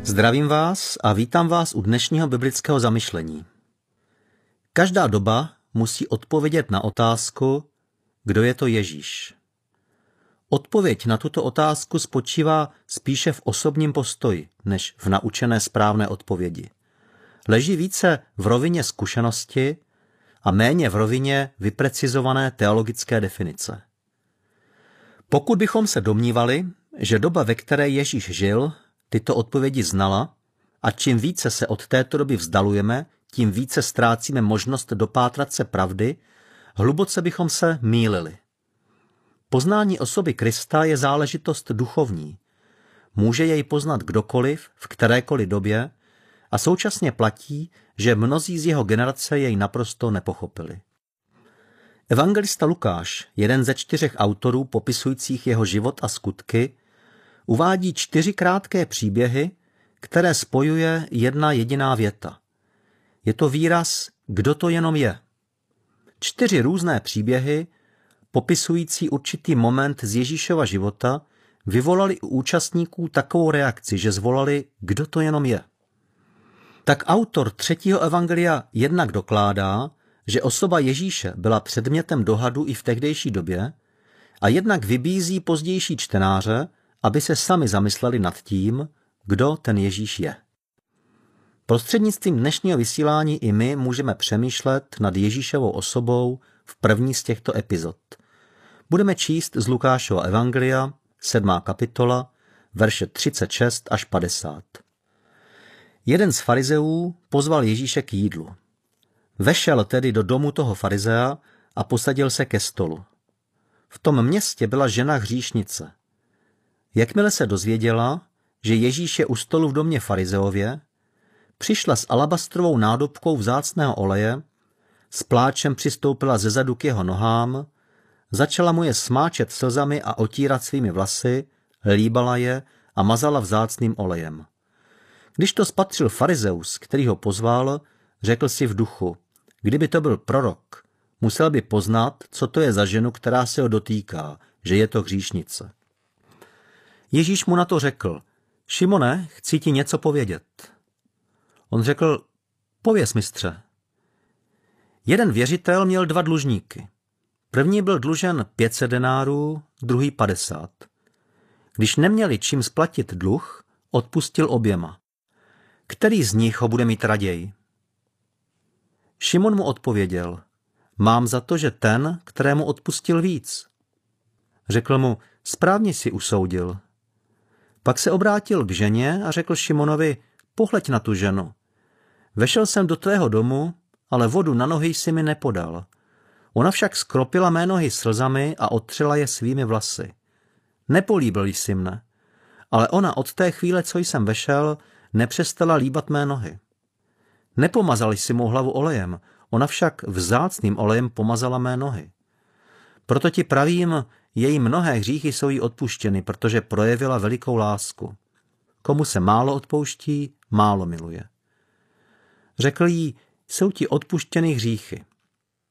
Zdravím vás a vítám vás u dnešního biblického zamyšlení. Každá doba musí odpovědět na otázku, kdo je to Ježíš. Odpověď na tuto otázku spočívá spíše v osobním postoji, než v naučené správné odpovědi. Leží více v rovině zkušenosti a méně v rovině vyprecizované teologické definice. Pokud bychom se domnívali, že doba, ve které Ježíš žil, tyto odpovědi znala a čím více se od této doby vzdalujeme, tím více ztrácíme možnost dopátrat se pravdy, hluboce bychom se mýlili. Poznání osoby Krista je záležitost duchovní. Může jej poznat kdokoliv, v kterékoliv době a současně platí, že mnozí z jeho generace jej naprosto nepochopili. Evangelista Lukáš, jeden ze 4 autorů popisujících jeho život a skutky, uvádí 4 krátké příběhy, které spojuje jedna jediná věta. Je to výraz, kdo to jenom je. 4 různé příběhy, popisující určitý moment z Ježíšova života, vyvolali u účastníků takovou reakci, že zvolali, kdo to jenom je. Tak autor 3. evangelia jednak dokládá, že osoba Ježíše byla předmětem dohadu i v tehdejší době, a jednak vybízí pozdější čtenáře, aby se sami zamysleli nad tím, kdo ten Ježíš je. Prostřednictvím dnešního vysílání i my můžeme přemýšlet nad Ježíšovou osobou v první z těchto epizod. Budeme číst z Lukášova evangelia, 7. kapitola, verše 36 až 50. Jeden z farizeů pozval Ježíše k jídlu. Vešel tedy do domu toho farizea a posadil se ke stolu. V tom městě byla žena hříšnice. Jakmile se dozvěděla, že Ježíš je u stolu v domě farizeově, přišla s alabastrovou nádobkou vzácného oleje, s pláčem přistoupila zezadu k jeho nohám, začala mu je smáčet slzami a otírat svými vlasy, líbala je a mazala vzácným olejem. Když to spatřil farizeus, který ho pozval, řekl si v duchu, kdyby to byl prorok, musel by poznat, co to je za ženu, která se ho dotýká, že je to hříšnice. Ježíš mu na to řekl, Šimone, chci ti něco povědět. On řekl, pověz, mistře. Jeden věřitel měl 2 dlužníky. První byl dlužen 500 denárů, druhý 50. Když neměli čím splatit dluh, odpustil oběma. Který z nich ho bude mít raději? Šimon mu odpověděl, mám za to, že ten, kterému odpustil víc. Řekl mu, správně si usoudil. Pak se obrátil k ženě a řekl Šimonovi, pohleď na tu ženu. Vešel jsem do tvého domu, ale vodu na nohy jsi mi nepodal. Ona však skropila mé nohy slzami a otřela je svými vlasy. Nepolíbil jsi mne, ale ona od té chvíle, co jsem vešel, nepřestala líbat mé nohy. Nepomazal jsi mou hlavu olejem, ona však vzácným olejem pomazala mé nohy. Proto ti pravím, její mnohé hříchy jsou jí odpuštěny, protože projevila velikou lásku. Komu se málo odpouští, málo miluje. Řekl jí, jsou ti odpuštěny hříchy.